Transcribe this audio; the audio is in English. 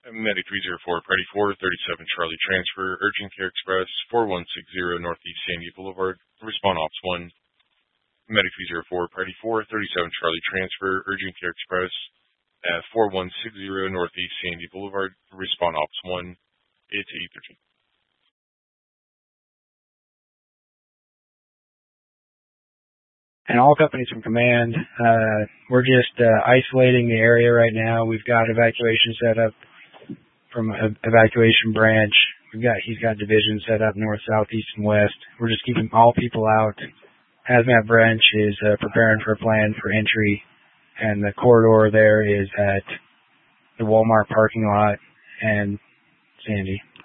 Medic 304, Party 437 Charlie Transfer, Urgent Care Express, 4160 Northeast Sandy Boulevard. Respond Ops 1. Medic 304, Party 437 Charlie Transfer, Urgent Care Express, at 4160 Northeast Sandy Boulevard. Respond Ops 1. It's 813. And all companies from command, we're just isolating the area right now. We've got evacuation set up from evacuation branch. He's got divisions set up north, south, east, and west. We're just keeping all people out. Hazmat branch is preparing for a plan for entry, and the corridor there is at the Walmart parking lot and Sandy.